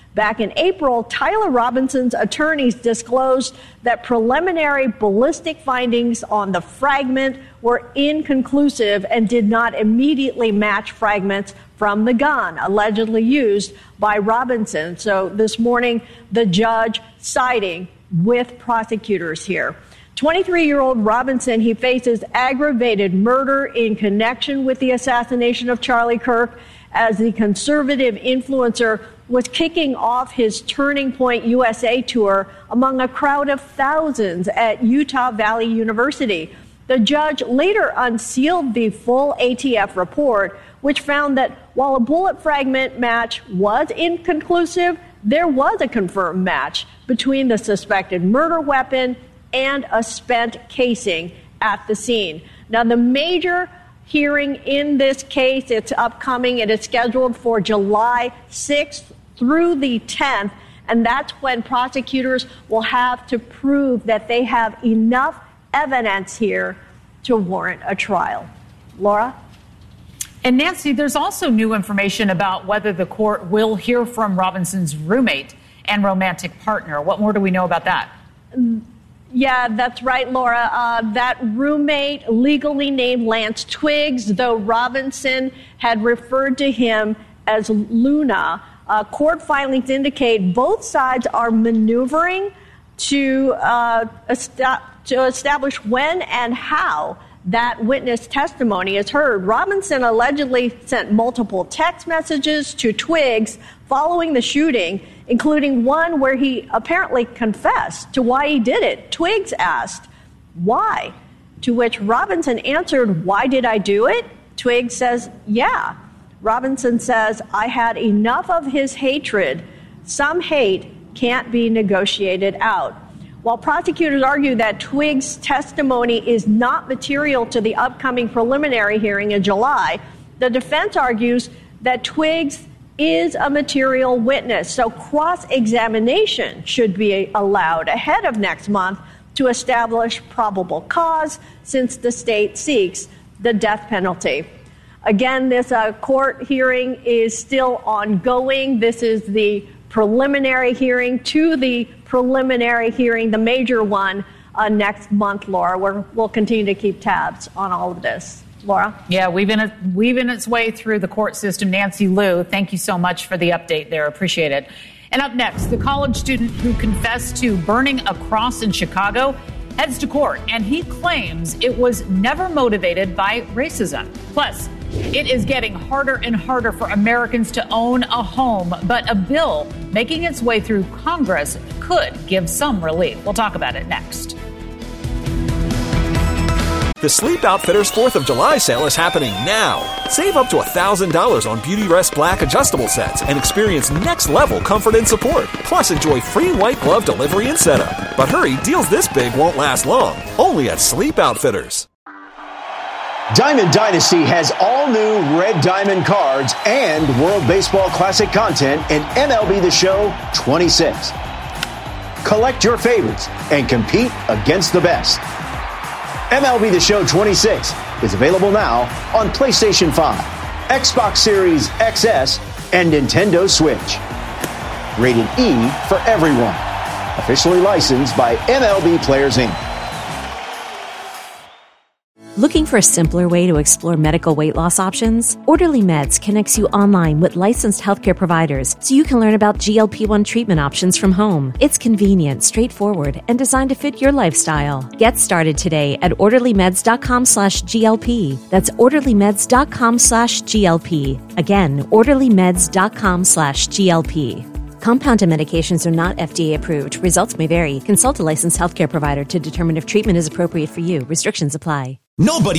Back in April, Tyler Robinson's attorneys disclosed that preliminary ballistic findings on the fragment were inconclusive and did not immediately match fragments from the gun allegedly used by Robinson. So this morning, the judge siding with prosecutors here. 23-year-old Robinson, he faces aggravated murder in connection with the assassination of Charlie Kirk as the conservative influencer was kicking off his Turning Point USA tour among a crowd of thousands at Utah Valley University. The judge later unsealed the full ATF report, which found that while a bullet fragment match was inconclusive, there was a confirmed match between the suspected murder weapon and a spent casing at the scene. Now, the major hearing in this case, it's upcoming. It is scheduled for July 6th through the 10th, and that's when prosecutors will have to prove that they have enough evidence here to warrant a trial. Laura? And Nancy, there's also new information about whether the court will hear from Robinson's roommate and romantic partner. What more do we know about that? Yeah, that's right, Laura. That roommate, legally named Lance Twiggs, though Robinson had referred to him as Luna. Court filings indicate both sides are maneuvering to establish when and how that witness testimony is heard. Robinson allegedly sent multiple text messages to Twiggs following the shooting, including one where he apparently confessed to why he did it. Twiggs asked, "Why?" To which Robinson answered, "Why did I do it?" Twiggs says, "Yeah." Robinson says, "I had enough of his hatred. Some hate can't be negotiated out." While prosecutors argue that Twiggs' testimony is not material to the upcoming preliminary hearing in July, the defense argues that Twiggs is a material witness, so cross-examination should be allowed ahead of next month to establish probable cause, since the state seeks the death penalty. Again, this court hearing is still ongoing. This is the preliminary hearing to the preliminary hearing, the major one, next month, Laura. We'll continue to keep tabs on all of this. Laura? Yeah, weaving its way through the court system. Nancy Liu, thank you so much for the update there. Appreciate it. And up next, the college student who confessed to burning a cross in Chicago heads to court, and he claims it was never motivated by racism. Plus, it is getting harder and harder for Americans to own a home, but a bill making its way through Congress could give some relief. We'll talk about it next. The Sleep Outfitters 4th of July sale is happening now. Save up to $1,000 on Beautyrest Black adjustable sets and experience next-level comfort and support. Plus, enjoy free white glove delivery and setup. But hurry, deals this big won't last long. Only at Sleep Outfitters. Diamond Dynasty has all new Red Diamond cards and World Baseball Classic content in MLB The Show 26. Collect your favorites and compete against the best. MLB The Show 26 is available now on PlayStation 5, Xbox Series XS, and Nintendo Switch. Rated E for everyone. Officially licensed by MLB Players Inc. Looking for a simpler way to explore medical weight loss options? Orderly Meds connects you online with licensed healthcare providers so you can learn about GLP-1 treatment options from home. It's convenient, straightforward, and designed to fit your lifestyle. Get started today at orderlymeds.com/GLP. That's orderlymeds.com/GLP. Again, orderlymeds.com/GLP. Compounded medications are not FDA approved. Results may vary. Consult a licensed healthcare provider to determine if treatment is appropriate for you. Restrictions apply. Nobody